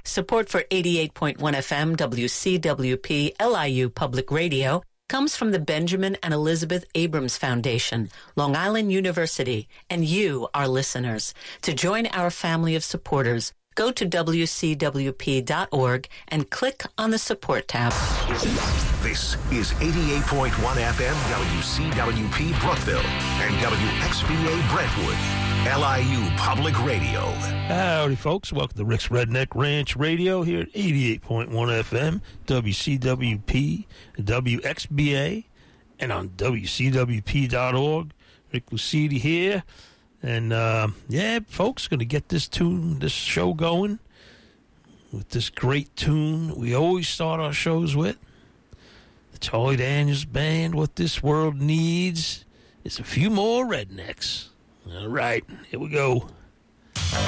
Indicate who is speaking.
Speaker 1: Support for 88.1 FM WCWP LIU Public Radio comes from the Benjamin and Elizabeth Abrams Foundation, Long Island University, and you, our listeners. To join our family of supporters, go to WCWP.org and click on the support tab.
Speaker 2: This is 88.1 FM WCWP Brookville and WXBA Brentwood, LIU Public Radio.
Speaker 3: Howdy, folks. Welcome to Rick's Redneck Ranch Radio here at 88.1 FM, WCWP, WXBA, and on WCWP.org. Rick Lucidi here. And, folks, going to get this show going with this great tune we always start our shows with. The Charlie Daniels Band. What this world needs is a few more rednecks. All right, here we go.